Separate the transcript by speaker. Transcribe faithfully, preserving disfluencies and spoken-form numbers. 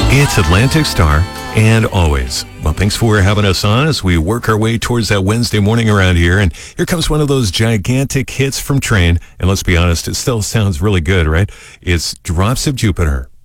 Speaker 1: It's Atlantic Star and Always. Well, thanks for having us on as we work our way towards that Wednesday morning around here. And here comes one of those gigantic hits from Train. And let's be honest, it still sounds really good, right? It's Drops of Jupiter.